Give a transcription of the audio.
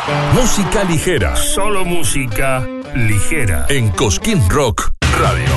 Música ligera. Solo música ligera. En Cosquín Rock Radio.